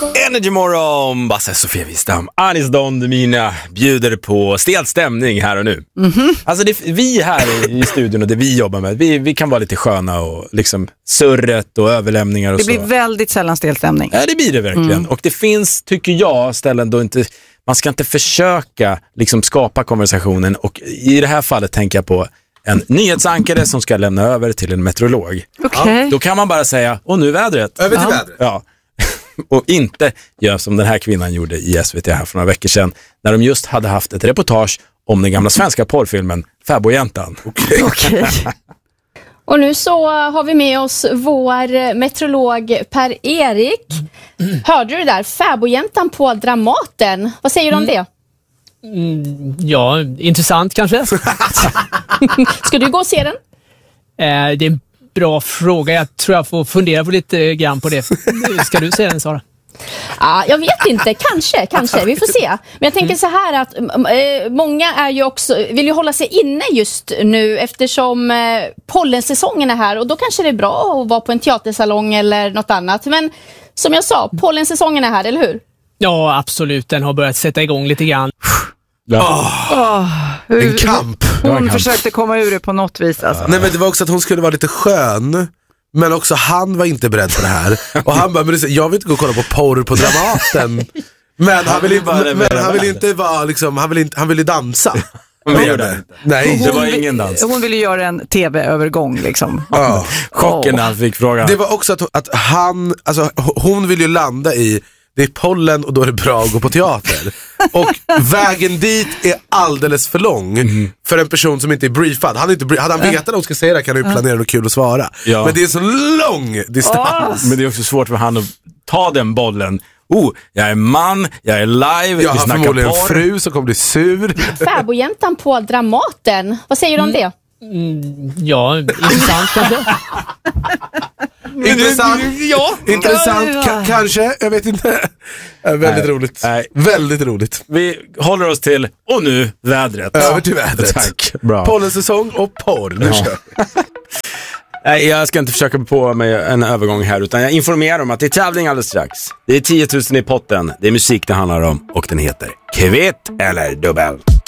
Energy Morgon, Basse, Sofia Wistam, Anis Don Demina bjuder på stel stämning här och nu. Alltså vi här i studion och det vi jobbar med, vi kan vara lite sköna och liksom surret och överlämningar och det så. Det blir väldigt sällan stel stämning. Ja, det blir det verkligen. Och det finns, tycker jag, ställen då inte, man ska inte försöka liksom skapa konversationen, och i det här fallet tänker jag på en nyhetsankare som ska lämna över till en meteorolog. Okay. Då kan man bara säga, och nu vädret. Över till vädret. Ja. Och inte göra som den här kvinnan gjorde i SVT här för några veckor sedan, när de just hade haft ett reportage om den gamla svenska porrfilmen Fäbodjäntan. Okay. Och nu så har vi med oss vår meteorolog Per-Erik. Hörde du det där? Fäbodjäntan på Dramaten. Vad säger du om det? Ja, intressant kanske. Ska du gå och se den? Det är en bra fråga. Jag tror jag får fundera på lite grann på det. Ska du se den, Sara? Ja, jag vet inte. Kanske. Vi får se. Men jag tänker så här att många är ju också, vill ju hålla sig inne just nu eftersom pollensäsongen är här. Och då kanske det är bra att vara på en teatersalong eller något annat. Men som jag sa, pollensäsongen är här, eller hur? Ja, absolut. Den har börjat sätta igång lite grann. En kamp. Hon försökte komma ur det på något vis. Alltså. Nej, men det var också att hon skulle vara lite skön. Men också han var inte beredd på det här. Och han bara, jag vill inte gå och kolla på porr på Dramaten. Men han vill inte vara liksom, han vill dansa. Nej, det var ingen dans. Hon ville göra en tv-övergång liksom. Chocken när han fick frågan. Det var också att han, alltså hon vill ju landa i, det är pollen och då är det bra att gå på teater. Och vägen dit är alldeles för lång för en person som inte är briefad. Hade han vetat att hon ska säga det, kan han ju planera något kul att svara. Ja. Men det är så lång distans. Men det är också svårt för han att ta den bollen. Jag är man, jag är live, jag vi har snackar förmodligen porr. En fru som kommer bli sur. Fäbodjäntan på Dramaten. Vad säger du om det? Ja, intressant kanske. Intressant kanske, jag vet inte. Väldigt roligt. Väldigt roligt. Vi håller oss till, och nu vädret. Över till vädret. Tack. Bra. Pollensäsong och porr. Nu kör. Nej, jag ska inte försöka på mig en övergång här, utan jag informerar om att det är tävling alldeles strax. Det är 10 000 i potten, det är musik det handlar om, och den heter Kvitt eller dubbel.